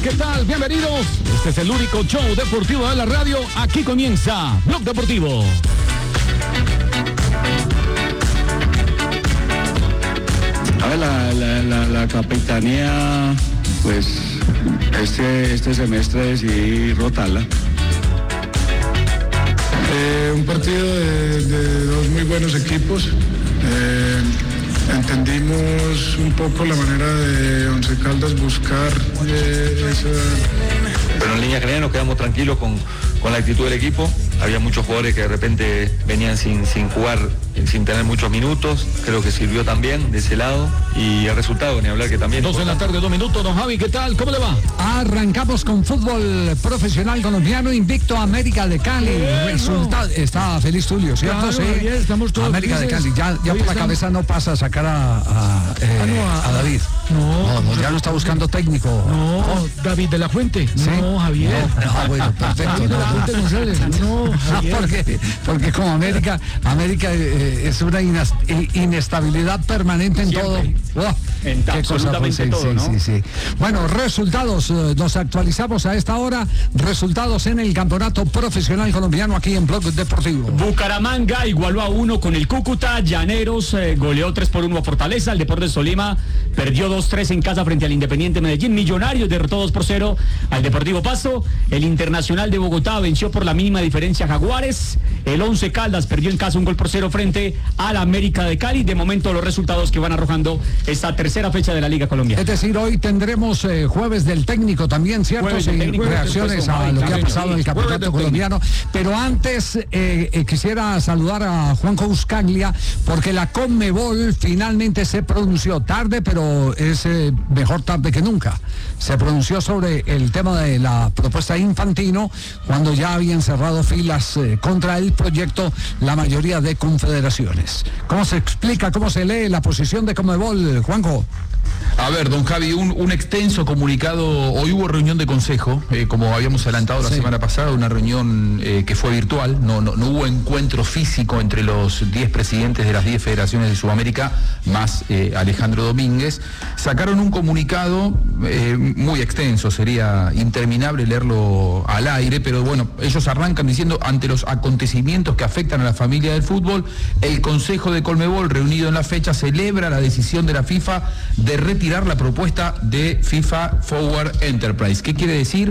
¿qué tal? Bienvenidos. Este es el único show deportivo de la radio. Aquí comienza Blog Deportivo. A ver, la capitanía, pues este semestre decidí rotarla. Un partido de dos muy buenos equipos. Entendimos un poco la manera de Once Caldas buscar esa... Pero en línea general nos quedamos tranquilos con la actitud del equipo. Había muchos jugadores que de repente venían sin jugar, sin tener muchos minutos. Creo que sirvió también de ese lado. Y el resultado, ni hablar que también... 2 de la tarde, 2 minutos. Don Javi, ¿qué tal? ¿Cómo le va? Arrancamos con fútbol profesional colombiano, invicto América de Cali. Resultado, está feliz Tulio, ¿cierto? Claro, sí. Javier, estamos todos América felices. de Cali, ya por la cabeza no pasa a sacar a David. No, ya no está buscando técnico. No, David de la Fuente. ¿Sí? No, Javier. No, bueno, perfecto. David de la Fuente González. No, Javier. Porque como América es una inestabilidad permanente en Siempre. todo. En absolutamente todo, ¿no? Sí. Bueno, resultados, nos actualizamos a esta hora, resultados en el campeonato profesional colombiano aquí en Blog Deportivo. Bucaramanga igualó a 1 con el Cúcuta, Llaneros goleó 3-1 a Fortaleza, el Deportes Tolima perdió 2-3 en casa frente al Independiente Medellín, Millonarios derrotó 2-0 al Deportivo Pasto, el Internacional de Bogotá venció por la mínima diferencia a Jaguares, el Once Caldas perdió en casa 1-0 frente al América de Cali. De momento los resultados que van arrojando esta tercera fecha de la Liga Colombiana. Es decir, hoy tendremos jueves del técnico también, ¿cierto? Jueves del técnico, reacciones a lo que ha pasado en el campeonato colombiano. Pero antes quisiera saludar a Juanjo Buscaglia, porque la Conmebol finalmente se pronunció tarde, pero es mejor tarde que nunca. Se pronunció sobre el tema de la propuesta de Infantino, cuando ya habían cerrado filas contra el proyecto la mayoría de confederaciones. ¿Cómo se explica, cómo se lee la posición de Conmebol, Juanjo? A ver, don Javi, un extenso comunicado. Hoy hubo reunión de consejo, como habíamos adelantado la semana pasada, una reunión que fue virtual, no hubo encuentro físico entre los 10 presidentes de las 10 federaciones de Sudamérica, más Alejandro Domínguez. Sacaron un comunicado muy extenso, sería interminable leerlo al aire, pero bueno, ellos arrancan diciendo: ante los acontecimientos que afectan a la familia del fútbol, el Consejo de Conmebol, reunido en la fecha, celebra la decisión de la FIFA de retirar la propuesta de FIFA Forward Enterprise. ¿Qué quiere decir?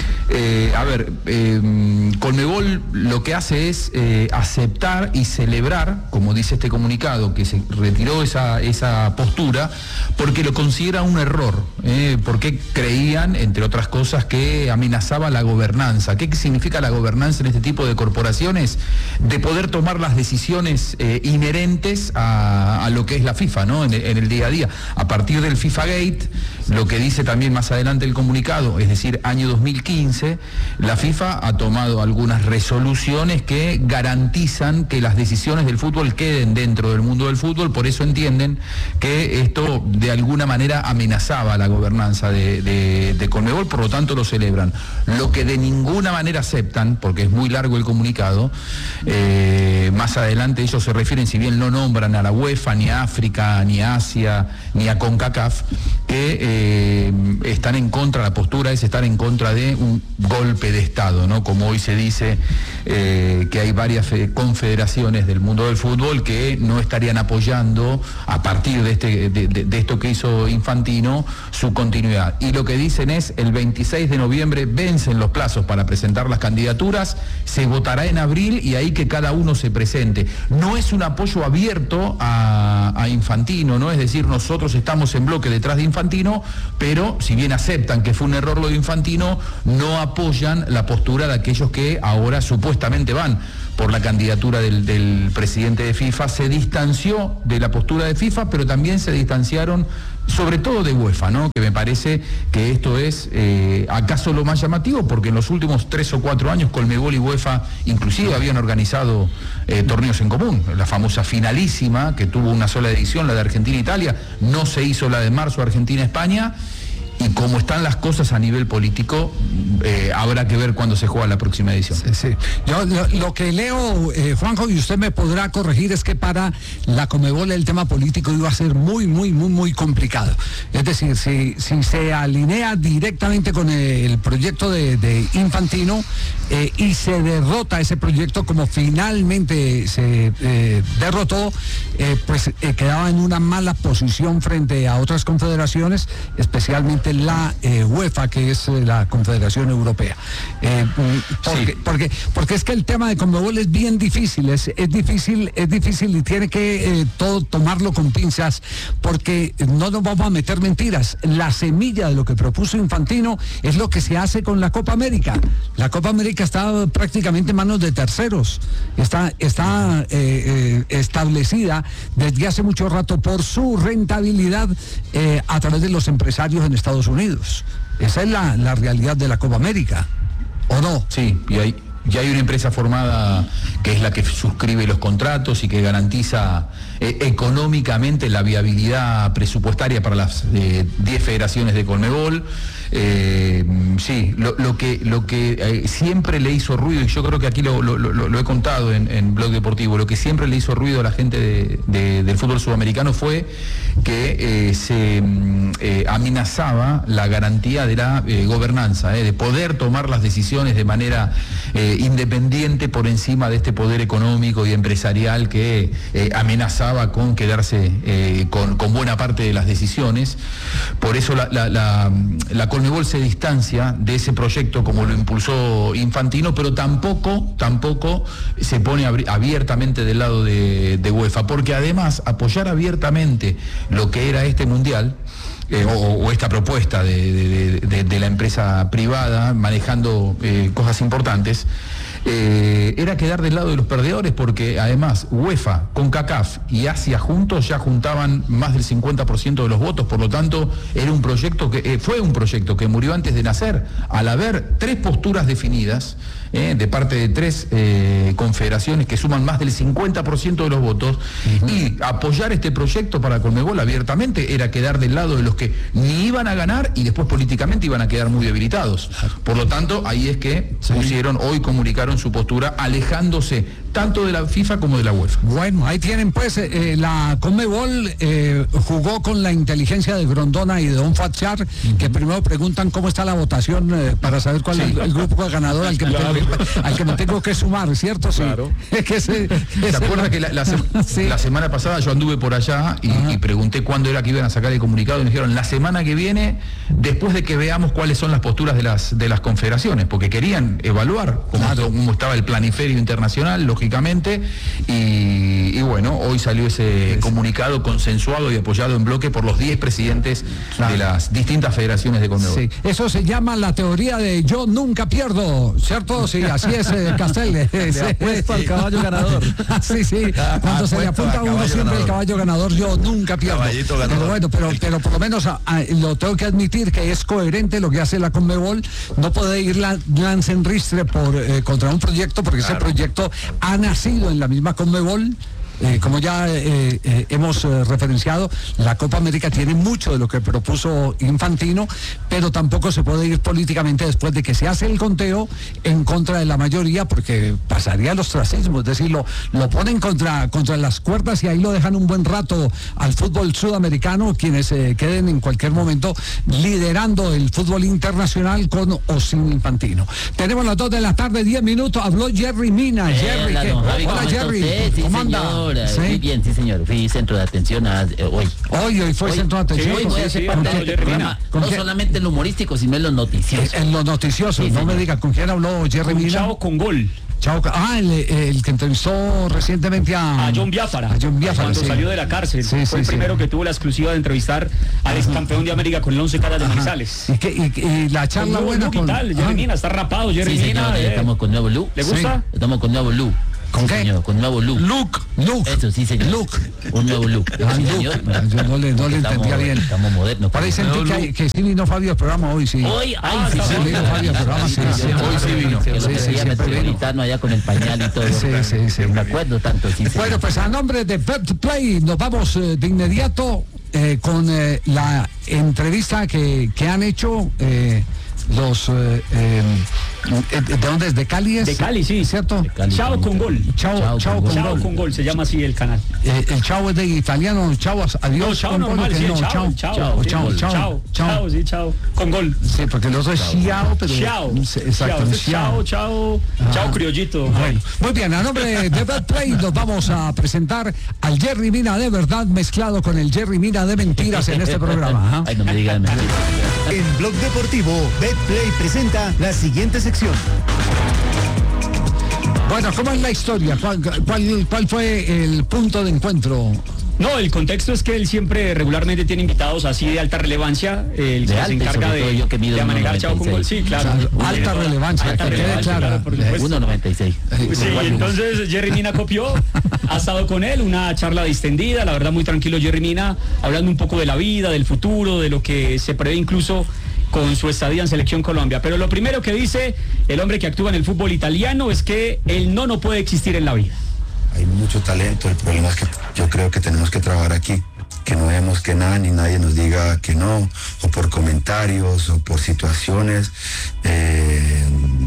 Conmebol lo que hace es aceptar y celebrar, como dice este comunicado, que se retiró esa postura, porque lo considera un error, porque creían, entre otras cosas, que amenazaba la gobernanza. ¿Qué significa la gobernanza en este tipo de corporaciones? De poder tomar las decisiones inherentes a lo que es la FIFA, ¿no? En el día a día. A partir del FIFA Gate, lo que dice también más adelante el comunicado, es decir, año 2015, la FIFA ha tomado algunas resoluciones que garantizan que las decisiones del fútbol queden dentro del mundo del fútbol. Por eso entienden que esto de alguna manera amenazaba la gobernanza de Conmebol, por lo tanto lo celebran. Lo que de ninguna manera aceptan, porque es muy largo el comunicado, más adelante ellos se refieren, si bien no nombran a la UEFA, ni a África, ni a Asia, ni a CONCACAF, que están en contra, la postura es estar en contra de un golpe de Estado, ¿no? Como hoy se dice que hay varias confederaciones del mundo del fútbol que no estarían apoyando, a partir de esto que hizo Infantino, su continuidad. Y lo que dicen es: el 26 de noviembre vencen los plazos para presentar las candidaturas, se votará en abril y ahí que cada uno se presente. No es un apoyo abierto a Infantino, ¿no? Es decir, nosotros estamos en bloque detrás de Infantino, pero si bien aceptan que fue un error lo de Infantino, no apoyan la postura de aquellos que ahora supuestamente van por la candidatura del presidente de FIFA. Se distanció de la postura de FIFA, pero también se distanciaron sobre todo de UEFA, ¿no? Que me parece que esto es acaso lo más llamativo, porque en los últimos 3 o 4 años Conmebol y UEFA inclusive habían organizado torneos en común. La famosa finalísima, que tuvo una sola edición, la de Argentina-Italia, no se hizo la de marzo Argentina-España, y como están las cosas a nivel político, habrá que ver cuándo se juega la próxima edición. Sí. Yo lo que leo, Juanjo, y usted me podrá corregir, es que para la Conmebol el tema político iba a ser muy complicado. Es decir, si se alinea directamente con el proyecto de Infantino y se derrota ese proyecto como finalmente se derrotó, pues quedaba en una mala posición frente a otras confederaciones, especialmente la UEFA, que es la Confederación Europea. Porque es que el tema de Conmebol es bien difícil, es difícil y tiene que todo tomarlo con pinzas, porque no nos vamos a meter mentiras. La semilla de lo que propuso Infantino es lo que se hace con la Copa América. La Copa América está prácticamente en manos de terceros, está establecida desde hace mucho rato por su rentabilidad a través de los empresarios en Estados Unidos. Esa es la realidad de la Copa América, ¿o no? Sí, y hay una empresa formada que es la que suscribe los contratos y que garantiza económicamente la viabilidad presupuestaria para las 10 federaciones de Conmebol. Sí, lo que siempre le hizo ruido, y yo creo que aquí lo he contado en Blog Deportivo, lo que siempre le hizo ruido a la gente del fútbol sudamericano fue que se amenazaba la garantía de la gobernanza, de poder tomar las decisiones de manera independiente por encima de este poder económico y empresarial que amenazaba con quedarse con buena parte de las decisiones. Por eso la Conmebol se distancia de ese proyecto como lo impulsó Infantino, pero tampoco se pone abiertamente del lado de UEFA, porque además apoyar abiertamente lo que era este mundial, o esta propuesta de la empresa privada manejando cosas importantes, era quedar del lado de los perdedores, porque además UEFA, CONCACAF y Asia juntos ya juntaban más del 50% de los votos. Por lo tanto, era un proyecto fue un proyecto que murió antes de nacer, al haber 3 posturas definidas de parte de 3 confederaciones que suman más del 50% de los votos. Y apoyar este proyecto para Conmebol abiertamente era quedar del lado de los que ni iban a ganar y después políticamente iban a quedar muy debilitados. Por lo tanto, ahí es que hoy comunicaron su postura, alejándose tanto de la FIFA como de la UEFA. Bueno, ahí tienen pues, la Conmebol jugó con la inteligencia de Grondona y de Don Fatchar, que primero preguntan cómo está la votación para saber cuál es el grupo ganador al que me tengo que sumar, ¿cierto? Sí. Claro. ¿Se acuerda que la semana pasada yo anduve por allá y pregunté cuándo era que iban a sacar el comunicado, y me dijeron la semana que viene, después de que veamos cuáles son las posturas de las confederaciones, porque querían evaluar cómo estaba el planiferio internacional, lógicamente, y bueno, hoy salió ese comunicado consensuado y apoyado en bloque por los 10 presidentes de las distintas federaciones de Conmebol. Sí. Eso se llama la teoría de yo nunca pierdo, ¿cierto? Sí, así es, Castel. Le apuesto al caballo ganador. Sí. Cuando se le apunta a uno siempre ganador. El caballo ganador, yo nunca pierdo. Pero bueno, pero por lo menos lo tengo que admitir que es coherente lo que hace la Conmebol. No puede ir lance en ristre contra un proyecto, porque ese proyecto ha nacido en la misma Conmebol. Como ya hemos referenciado, la Copa América tiene mucho de lo que propuso Infantino, pero tampoco se puede ir políticamente después de que se hace el conteo en contra de la mayoría, porque pasaría el ostracismo, es decir, lo ponen contra las cuerdas y ahí lo dejan un buen rato al fútbol sudamericano, quienes queden en cualquier momento liderando el fútbol internacional con o sin Infantino. Tenemos las 2 de la tarde, 10 minutos, habló Jerry Mina. Hola Jerry, ¿cómo anda? ¿Sí? Muy bien, sí señor, fui centro de atención hoy. Hoy fue centro de atención. Hoy voy a ser parte del programa, no solamente en lo humorístico, sino en lo noticioso. En lo noticioso, no me diga, ¿con quién habló Jerry Mina? Chao con gol. El que entrevistó recientemente a John Biafara. Cuando salió de la cárcel. Fue el primero que tuvo la exclusiva de entrevistar al ex campeón de América con el 11 Caldas de Manizales. Y la charla buena con... ¿Qué tal? Jerry Mina, está rapado Jerry Mina. Estamos con nuevo look. ¿Le gusta? Estamos con nuevo look. ¿Con qué? Señor, con nuevo look. Look. Eso sí, señor. Look. Un nuevo look. Yo no le entendía bien. Estamos modernos. Parece que sí vino Fabio al programa hoy, sí. Hoy, sí vino Fabio al programa, sí. Hoy sí vino. Metropolitano allá con el pañal y todo. Sí. Me acuerdo tanto, sí. Bueno, pues a nombre de Bet Play nos vamos de inmediato con la entrevista que han hecho los ¿de dónde es? ¿De Cali es? De Cali, sí. ¿Cierto? Chao con gol. Chao con gol, se llama así el canal. El chao es de italiano, chao, adiós. No, chao normal, sí, chao, sí, chao, con gol. Sí, porque el otro es chiao, pero... Chao, criollito. Bueno, muy bien, a nombre de Betplay nos vamos a presentar al Jerry Mina de verdad mezclado con el Jerry Mina de mentiras en este programa. Ay, no me digan mentiras. En Blog Deportivo, Betplay presenta la siguiente sección. Bueno, ¿cómo es la historia? ¿Cuál fue el punto de encuentro? No, el contexto es que él siempre regularmente tiene invitados así de alta relevancia, el que se encarga de manejar Chao con gol. Sí, claro. Alta relevancia, que quede claro. 1.96. Sí, entonces Jerry Mina copió, ha estado con él, una charla distendida, la verdad muy tranquilo Jerry Mina, hablando un poco de la vida, del futuro, de lo que se prevé incluso con su estadía en Selección Colombia. Pero lo primero que dice el hombre que actúa en el fútbol italiano es que el no puede existir en la vida. Hay mucho talento, el problema es que yo creo que tenemos que trabajar aquí, que no dejemos que nada ni nadie nos diga que no, o por comentarios, o por situaciones, te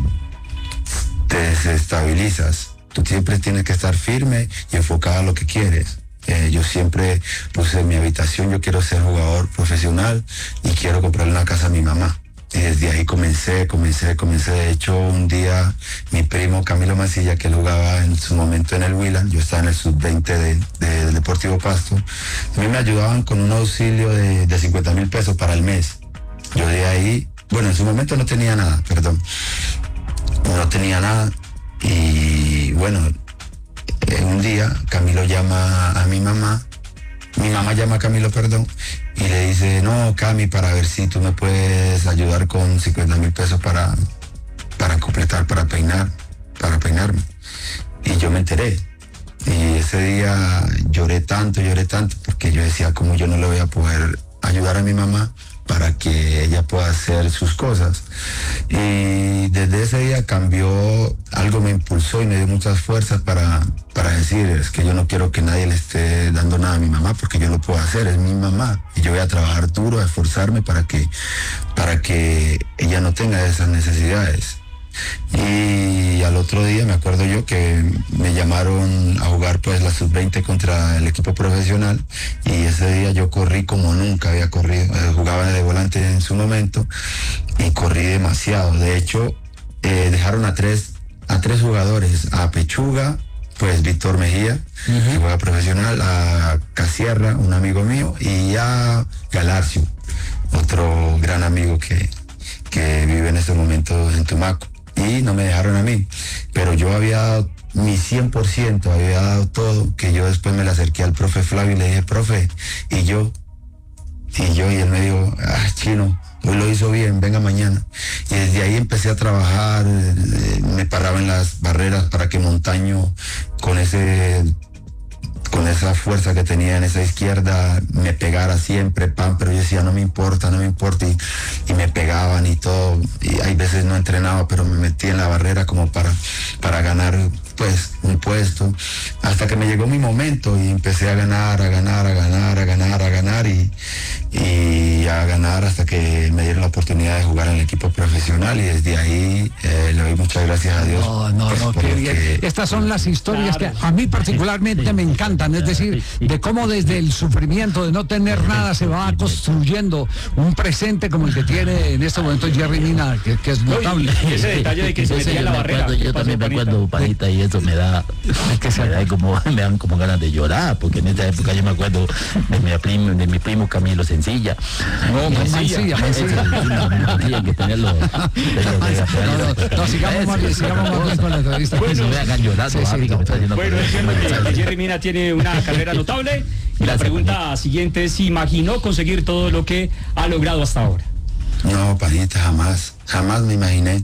desestabilizas. Tú siempre tienes que estar firme y enfocado a lo que quieres. Yo siempre puse en mi habitación, yo quiero ser jugador profesional y quiero comprarle una casa a mi mamá. Y desde ahí comencé. De hecho, un día mi primo Camilo Mancilla, que él jugaba en su momento en el Huila, yo estaba en el sub-20 del Deportivo Pasto, a mí me ayudaban con un auxilio de 50.000 pesos para el mes. Yo de ahí, bueno, en su momento no tenía nada, y bueno, un día Camilo llama a mi mamá llama a Camilo, y le dice, no, Cami, para ver si tú me puedes ayudar con 50.000 pesos para completar, para peinarme. Y yo me enteré. Y ese día lloré tanto, porque yo decía, ¿cómo yo no le voy a poder ayudar a mi mamá para que ella pueda hacer sus cosas? Y desde ese día cambió, algo me impulsó y me dio muchas fuerzas para decir, es que yo no quiero que nadie le esté dando nada a mi mamá, porque yo lo puedo hacer, es mi mamá, y yo voy a trabajar duro, a esforzarme para que ella no tenga esas necesidades. Y al otro día me acuerdo yo que me llamaron a jugar pues la sub-20 contra el equipo profesional, y ese día yo corrí como nunca había corrido, jugaba de volante en su momento y corrí demasiado. De hecho, dejaron a tres jugadores, a Pechuga, pues Víctor Mejía, que juega profesional, a Casierra, un amigo mío, y a Galarcio, otro gran amigo que vive en este momento en Tumaco. Y no me dejaron a mí, pero yo había dado mi 100%, había dado todo, que yo después me le acerqué al profe Flavio y le dije, profe, y él me dijo, Chino, hoy lo hizo bien, venga mañana. Y desde ahí empecé a trabajar, me paraba en las barreras para que Montaño, con esa fuerza que tenía en esa izquierda, me pegara siempre, pero yo decía, no me importa, y me pegaban y todo, y hay veces no entrenaba, pero me metí en la barrera como para ganar pues un puesto, hasta que me llegó mi momento y empecé a ganar hasta que me dieron la oportunidad de jugar en el equipo profesional, y desde ahí le doy muchas gracias a Dios. Qué bien. Estas son las historias que a mí particularmente me encantan, es decir, de cómo desde el sufrimiento de no tener nada se va construyendo un presente como el que tiene en este momento Jerry Mina, que es notable. Ese detalle de que se metía en la barrera. Yo también me acuerdo, Panita, y eso me dan como ganas de llorar, porque en esa época yo me acuerdo de mi primo Camilo Mancilla, que tenerlo. Sigamos más bien con la entrevista. Bueno, Jerry Mina tiene una carrera notable, y la pregunta siguiente es si imaginó conseguir todo lo que ha logrado hasta ahora. No, Panita, jamás me imaginé,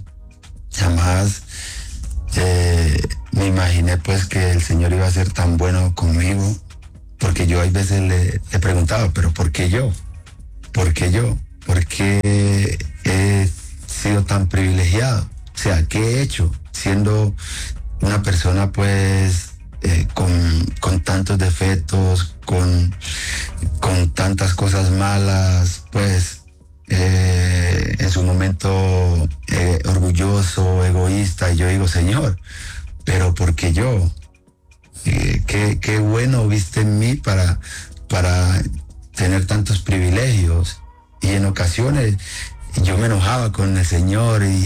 me imaginé pues que el Señor iba a ser tan bueno conmigo, porque yo a veces le preguntaba, pero ¿por qué yo? ¿Por qué he sido tan privilegiado? O sea, ¿qué he hecho? Siendo una persona pues con tantos defectos, con tantas cosas malas, pues en su momento orgulloso, egoísta, y yo digo, Señor, pero ¿por qué yo? Qué bueno viste en mí para tener tantos privilegios. Y en ocasiones yo me enojaba con el Señor y